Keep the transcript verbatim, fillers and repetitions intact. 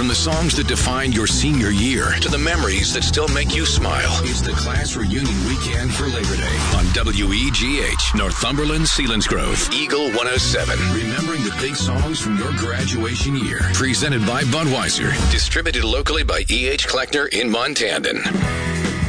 From the songs that defined your senior year to the memories that still make you smile. It's the class reunion weekend for Labor Day on W E G H, Northumberland, Selinsgrove, Eagle one oh seven. Remembering the big songs from your graduation year. Presented by Budweiser. Distributed locally by E H. Kleckner in Montandan.